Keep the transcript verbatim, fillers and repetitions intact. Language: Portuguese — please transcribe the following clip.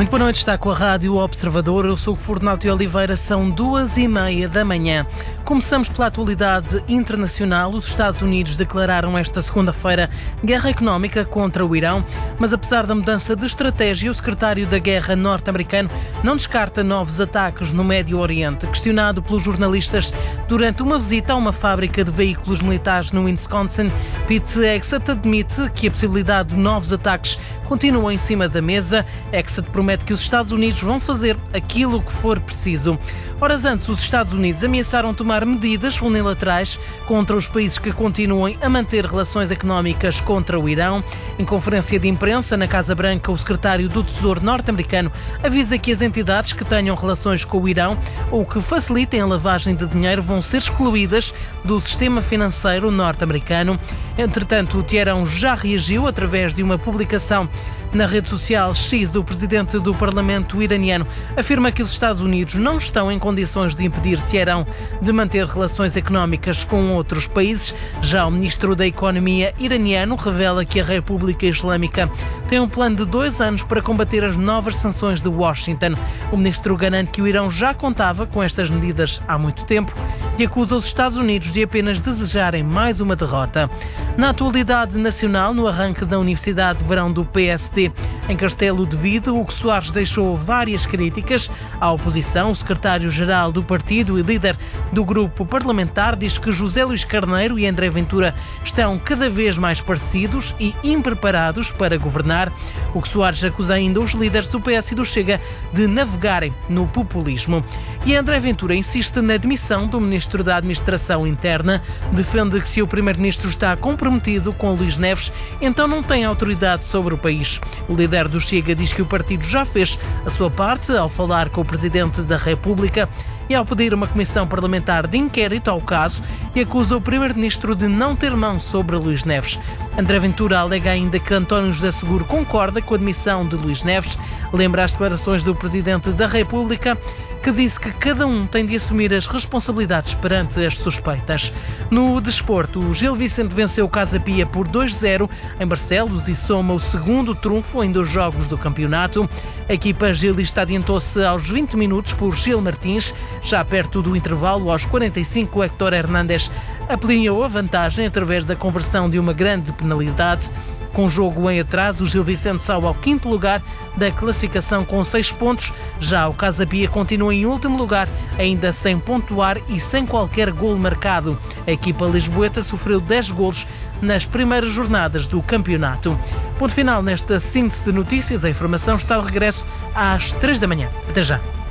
Muito boa noite, está com a Rádio Observador. Eu sou o Fortunato Oliveira, são duas e meia da manhã. Começamos pela atualidade internacional. Os Estados Unidos declararam esta segunda-feira guerra económica contra o Irão, mas apesar da mudança de estratégia, o secretário da Guerra norte-americano não descarta novos ataques no Médio Oriente. Questionado pelos jornalistas durante uma visita a uma fábrica de veículos militares no Wisconsin, Pete Hegseth admite que a possibilidade de novos ataques continua em cima da mesa. Hegseth promete que os Estados Unidos vão fazer aquilo que for preciso. Horas antes, os Estados Unidos ameaçaram tomar medidas unilaterais contra os países que continuem a manter relações económicas contra o Irão. Em conferência de imprensa na Casa Branca, o secretário do Tesouro norte-americano avisa que as entidades que tenham relações com o Irão ou que facilitem a lavagem de dinheiro vão ser excluídas do sistema financeiro norte-americano. Entretanto, o Teherão já reagiu através de uma publicação na rede social X. O presidente do Parlamento iraniano afirma que os Estados Unidos não estão em condições de impedir Teherão de manter relações económicas com outros países. Já o ministro da Economia iraniano revela que a República Islâmica tem um plano de dois anos para combater as novas sanções de Washington. O ministro garante que o Irão já contava com estas medidas há muito tempo e acusa os Estados Unidos de apenas desejarem mais uma derrota. Na atualidade nacional, no arranque da Universidade de Verão do P S D em Castelo de Vide, Hugo Soares deixou várias críticas à oposição. O secretário-geral do partido e líder do grupo parlamentar diz que José Luís Carneiro e André Ventura estão cada vez mais parecidos e impreparados para governar. Hugo Soares acusa ainda os líderes do P S e do Chega de navegarem no populismo. E André Ventura insiste na demissão do ministro da Administração Interna. Defende que se o primeiro-ministro está comprometido com Luís Neves, então não tem autoridade sobre o país. O líder do Chega diz que o partido já fez a sua parte ao falar com o Presidente da República e ao pedir uma comissão parlamentar de inquérito ao caso, e acusa o primeiro-ministro de não ter mão sobre Luís Neves. André Ventura alega ainda que António José Seguro concorda com a admissão de Luís Neves. Lembra as declarações do Presidente da República, que disse que cada um tem de assumir as responsabilidades perante as suspeitas. No desporto, o Gil Vicente venceu o Casa Pia por dois a zero em Barcelos e soma o segundo trunfo em dois jogos do campeonato. A equipa gilista adiantou-se aos vinte minutos por Gil Martins. Já perto do intervalo, aos quarenta e cinco, o Héctor Hernández ampliou a vantagem através da conversão de uma grande penalidade. Com o jogo em atraso, o Gil Vicente sobe ao quinto lugar da classificação com seis pontos. Já o Casa Pia continua em último lugar, ainda sem pontuar e sem qualquer golo marcado. A equipa lisboeta sofreu dez golos nas primeiras jornadas do campeonato. Ponto final nesta síntese de notícias. A informação está de regresso às três da manhã. Até já.